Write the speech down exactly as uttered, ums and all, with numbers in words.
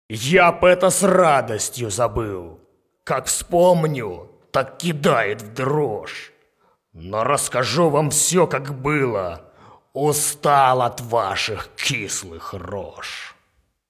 Я б это с радостью забыл. Как вспомню, так кидает в дрожь. Но расскажу вам все, как было. Устал от ваших кислых рож.